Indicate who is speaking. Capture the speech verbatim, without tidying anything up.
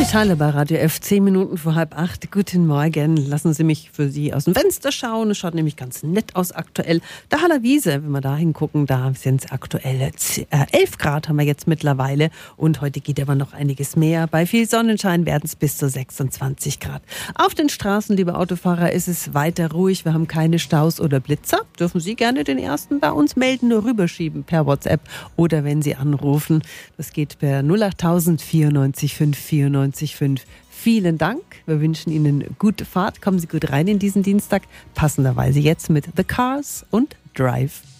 Speaker 1: Teile bei Radio F, zehn Minuten vor halb acht. Guten Morgen. Lassen Sie mich für Sie aus dem Fenster schauen. Es schaut nämlich ganz nett aus aktuell. Der Haller Wiese, wenn wir da hingucken, da sind es aktuell elf Grad haben wir jetzt mittlerweile. Und heute geht aber noch einiges mehr. Bei viel Sonnenschein werden es bis zu sechsundzwanzig Grad. Auf den Straßen, liebe Autofahrer, ist es weiter ruhig. Wir haben keine Staus oder Blitzer. Dürfen Sie gerne den ersten bei uns melden, nur rüberschieben per WhatsApp oder wenn Sie anrufen. Das geht per null acht tausend vierundneunzig fünf vierundneunzig fünf. Vielen Dank. Wir wünschen Ihnen gute Fahrt. Kommen Sie gut rein in diesen Dienstag. Passenderweise jetzt mit The Cars und Drive.